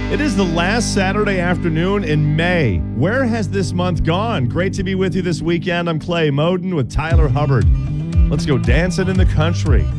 It is the last Saturday afternoon in May. Where has this month gone? Great to be with you this weekend. I'm Clay Moden with Tyler Hubbard. Let's go dancing in the country.